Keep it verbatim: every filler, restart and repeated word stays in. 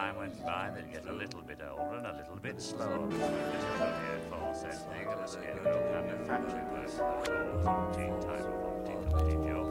time went by, they'd get a little bit older and a little bit slower. This is the near false ending of a scarecrow manufactured by the tea time of Humpty Dumpty Joe.